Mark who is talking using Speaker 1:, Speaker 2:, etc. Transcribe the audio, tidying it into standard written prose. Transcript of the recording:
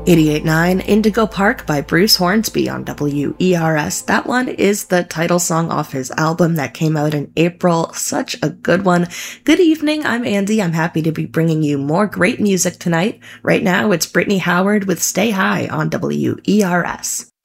Speaker 1: 88.9 Indigo Park by Bruce Hornsby on WERS. That one is the title song off his album that came out in April. Such a good one. Good evening, I'm Andy. I'm happy to be bringing you more great music tonight. Right now, it's Brittany Howard with Stay High on WERS.